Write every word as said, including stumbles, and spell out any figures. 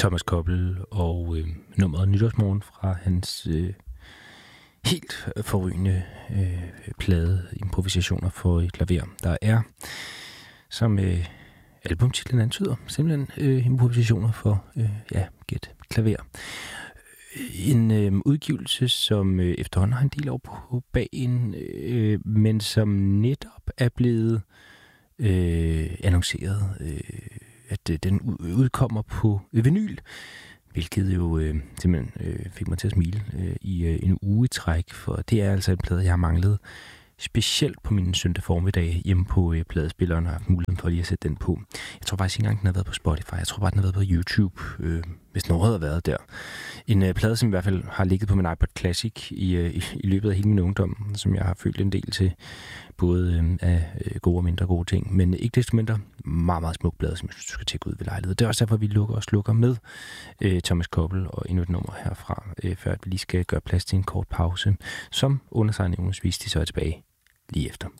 Thomas Koppel og øh, nummeret Nytårsmorgen fra hans øh, helt forrygende øh, plade Improvisationer for et klaver. Der er, som øh, albumtitlen antyder, simpelthen øh, improvisationer for øh, ja, gæt klaver. En øh, udgivelse, som øh, efterhånden har en del år på bagen, øh, men som netop er blevet øh, annonceret, øh, at øh, den udkommer på øh, vinyl, hvilket jo øh, simpelthen øh, fik mig til at smile øh, i øh, en uge i træk, for det er altså en plade, jeg har manglet specielt på min søndag formiddag hjemme på øh, pladespilleren, og har haft muligheden for lige at sætte den på. Jeg tror faktisk ikke engang, den har været på Spotify. Jeg tror bare, den har været på YouTube, øh, hvis noget har været der. En øh, plade, som i hvert fald har ligget på min iPod Classic i, øh, i, i løbet af hele min ungdom, som jeg har følt en del til, både øh, af øh, gode og mindre gode ting. Men ikke desto mindre, meget, meget smuk plade, som jeg synes, du skal tjekke ud ved lejlighed. Det er også derfor, vi lukker og slukker med øh, Thomas Koppel og endnu et nummer herfra, øh, før at vi lige skal gøre plads til en kort pause, som under sig nævnesvis, de så er tilbage lige efter.